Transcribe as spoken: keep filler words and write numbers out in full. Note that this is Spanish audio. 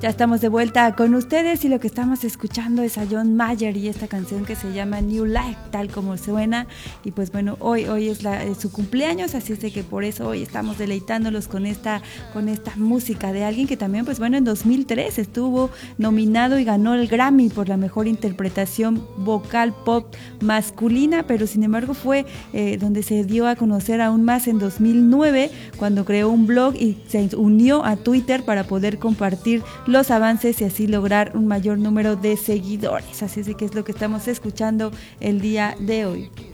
Ya estamos de vuelta con ustedes y lo que estamos escuchando es a John Mayer y esta canción que se llama New Life, tal como suena. Y pues bueno, hoy hoy es, la, es su cumpleaños, así es de que por eso hoy estamos deleitándolos con esta, con esta música de alguien que también, pues bueno, en dos mil tres estuvo nominado y ganó el Grammy por la mejor interpretación vocal pop masculina, pero sin embargo fue eh, donde se dio a conocer aún más en dos mil nueve, cuando creó un blog y se unió a Twitter para poder compartir los avances y así lograr un mayor número de seguidores. Así es de que es lo que estamos escuchando el día de hoy.